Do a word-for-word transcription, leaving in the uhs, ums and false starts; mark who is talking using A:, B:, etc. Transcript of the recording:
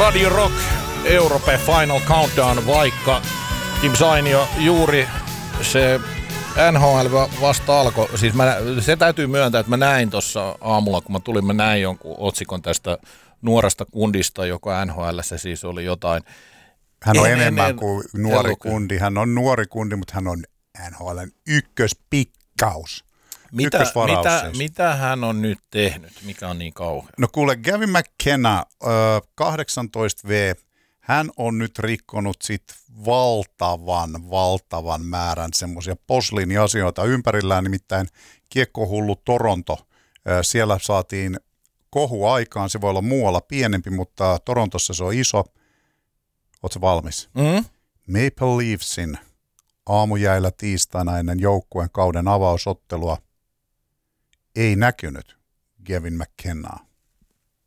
A: Radio Rock Europe Final Countdown, vaikka Kim Sainio juuri se N H L vasta alkoi. Siis mä, se täytyy myöntää, että mä näin tuossa aamulla, kun mä tulin, mä näin jonkun otsikon tästä nuoresta kundista, joka N H L:ssä siis oli jotain.
B: Hän on en, enemmän en, kuin nuori en, kundi. Hän on nuori kundi, mutta hän on N H L:n ykköspikkaus.
A: Mitä, mitä, siis. mitä hän on nyt tehnyt? Mikä on niin kauhea?
B: No kuule, Gavin McKenna, kahdeksantoista vuotias, hän on nyt rikkonut sit valtavan, valtavan määrän semmoisia posliiniasioita ympärillään, nimittäin kiekkohullu Toronto. Siellä saatiin kohu aikaan, se voi olla muualla pienempi, mutta Torontossa se on iso. Ootko valmis?
A: Mm?
B: Maple Leafsin aamujäillä tiistaina ennen joukkueen kauden avausottelua ei näkynyt Gavin McKennaa.